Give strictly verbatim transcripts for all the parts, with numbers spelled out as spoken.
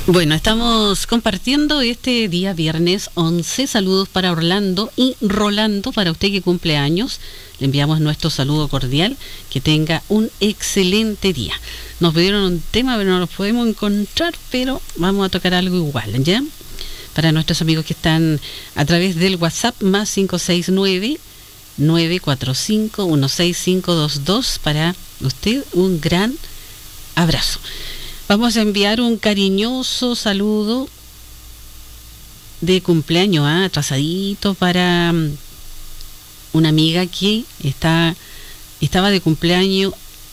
Bueno, estamos compartiendo este día viernes once. Saludos para Orlando y Rolando, para usted que cumple años. Le enviamos nuestro saludo cordial. Que tenga un excelente día. Nos pidieron un tema, pero no lo podemos encontrar, pero vamos a tocar algo igual, ¿ya? Para nuestros amigos que están a través del WhatsApp, más cinco seis nueve, nueve cuatro cinco, uno seis cinco dos dos. Para usted, un gran abrazo. Vamos a enviar un cariñoso saludo de cumpleaños, ¿eh? atrasadito, para una amiga que está, estaba de cumpleaños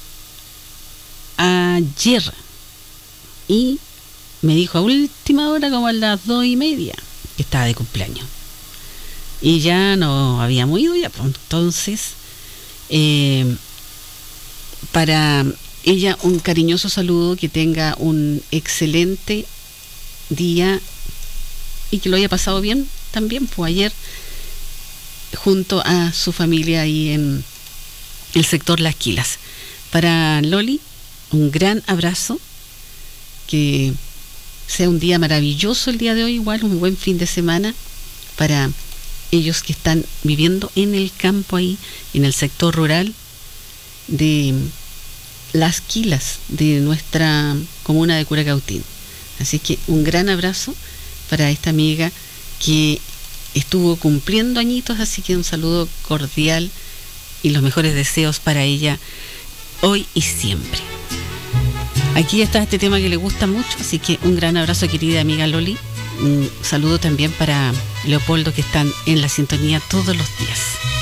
ayer y me dijo a última hora, como a las dos y media, que estaba de cumpleaños. Y ya no habíamos ido ya, pues, entonces, eh, para ella un cariñoso saludo, que tenga un excelente día y que lo haya pasado bien también, pues ayer junto a su familia ahí en el sector Las Quilas. Para Loli, un gran abrazo, que sea un día maravilloso el día de hoy, igual un buen fin de semana para ellos que están viviendo en el campo ahí, en el sector rural de Las Quilas, de nuestra comuna de Curacautín. Así que un gran abrazo para esta amiga que estuvo cumpliendo añitos, así que un saludo cordial y los mejores deseos para ella hoy y siempre. Aquí está este tema que le gusta mucho, así que un gran abrazo, querida amiga Loli. Un saludo también para Leopoldo, que están en la sintonía todos los días.